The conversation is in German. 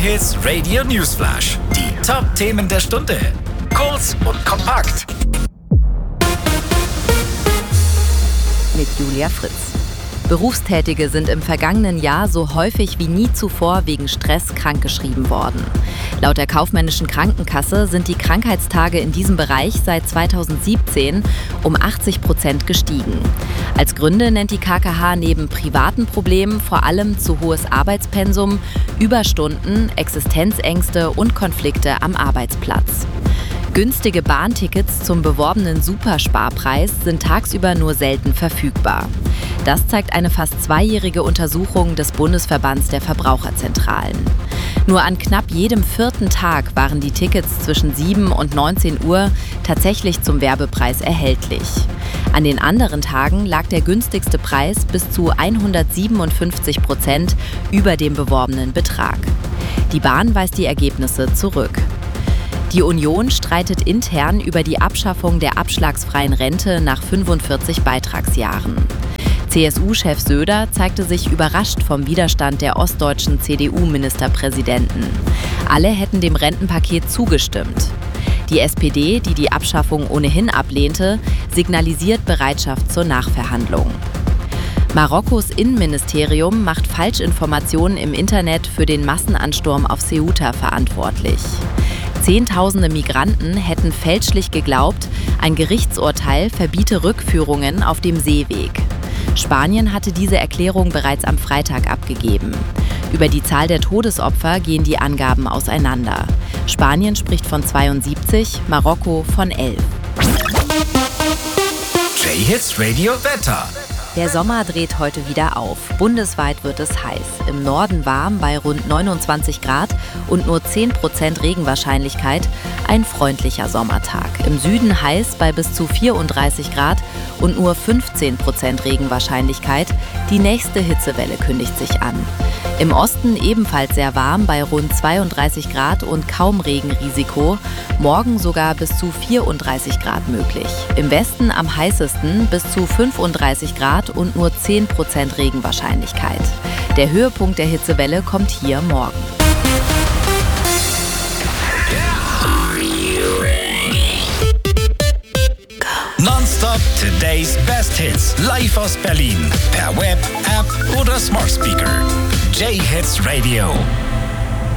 J-Hits Radio Newsflash. Die Top-Themen der Stunde. Kurz und kompakt. Mit Julia Fritz. Berufstätige sind im vergangenen Jahr so häufig wie nie zuvor wegen Stress krankgeschrieben worden. Laut der Kaufmännischen Krankenkasse sind die Krankheitstage in diesem Bereich seit 2017 um 80% gestiegen. Als Gründe nennt die KKH neben privaten Problemen vor allem zu hohes Arbeitspensum, Überstunden, Existenzängste und Konflikte am Arbeitsplatz. Günstige Bahntickets zum beworbenen Supersparpreis sind tagsüber nur selten verfügbar. Das zeigt eine fast zweijährige Untersuchung des Bundesverbands der Verbraucherzentralen. Nur an knapp jedem 4. Tag waren die Tickets zwischen 7 und 19 Uhr tatsächlich zum Werbepreis erhältlich. An den anderen Tagen lag der günstigste Preis bis zu 157% über dem beworbenen Betrag. Die Bahn weist die Ergebnisse zurück. Die Union streitet intern über die Abschaffung der abschlagsfreien Rente nach 45 Beitragsjahren. CSU-Chef Söder zeigte sich überrascht vom Widerstand der ostdeutschen CDU-Ministerpräsidenten. Alle hätten dem Rentenpaket zugestimmt. Die SPD, die die Abschaffung ohnehin ablehnte, signalisiert Bereitschaft zur Nachverhandlung. Marokkos Innenministerium macht Falschinformationen im Internet für den Massenansturm auf Ceuta verantwortlich. Zehntausende Migranten hätten fälschlich geglaubt, ein Gerichtsurteil verbiete Rückführungen auf dem Seeweg. Spanien hatte diese Erklärung bereits am Freitag abgegeben. Über die Zahl der Todesopfer gehen die Angaben auseinander. Spanien spricht von 72, Marokko von 11. J-Hits Radio Wetter. Der Sommer dreht heute wieder auf. Bundesweit wird es heiß. Im Norden warm bei rund 29 Grad und nur 10% Regenwahrscheinlichkeit. Ein freundlicher Sommertag. Im Süden heiß bei bis zu 34 Grad und nur 15% Regenwahrscheinlichkeit. Die nächste Hitzewelle kündigt sich an. Im Osten ebenfalls sehr warm bei rund 32 Grad und kaum Regenrisiko. Morgen sogar bis zu 34 Grad möglich. Im Westen am heißesten bis zu 35 Grad und nur 10% Regenwahrscheinlichkeit. Der Höhepunkt der Hitzewelle kommt hier morgen. Nonstop Today's Best Hits. Live aus Berlin. Per Web, App oder Smart Speaker. J-Hits Radio.